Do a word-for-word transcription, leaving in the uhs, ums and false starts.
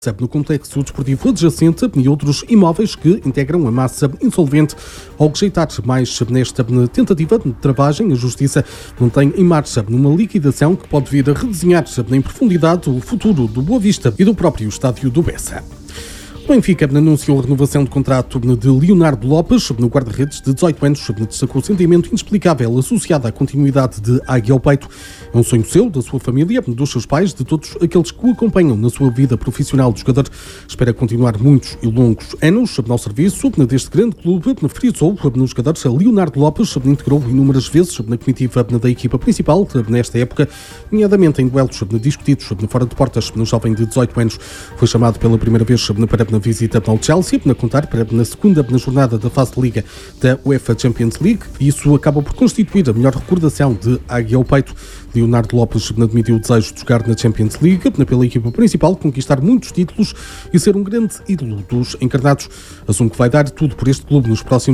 no complexo desportivo adjacente e outros imóveis que integram a massa insolvente. Ao rejeitar mais nesta tentativa de travagem, a Justiça mantém em marcha numa liquidação que pode vir a redesenhar em profundidade o futuro do Boa Vista e do próprio estádio do Bessa. O Benfica anunciou a renovação de contrato de Leonardo Lopes, no guarda-redes de dezoito anos, destacou o sentimento inexplicável associado à continuidade de Águia ao Peito. É um sonho seu, da sua família, dos seus pais, de todos aqueles que o acompanham na sua vida profissional. O jogador espera continuar muitos e longos anos ao serviço deste grande clube. Frisou no jogador Leonardo Lopes, integrou inúmeras vezes na comitiva da equipa principal nesta época, nomeadamente em duelos discutidos fora de portas. No jovem de dezoito anos foi chamado pela primeira vez para na visita ao Chelsea, na contar para na segunda na jornada da fase de Liga da UEFA Champions League, e isso acaba por constituir a melhor recordação de Águia ao Peito. Leonardo Lopes admitiu o desejo de jogar na Champions League, pela equipa principal, conquistar muitos títulos e ser um grande ídolo dos encarnados. Assume que vai dar tudo por este clube nos próximos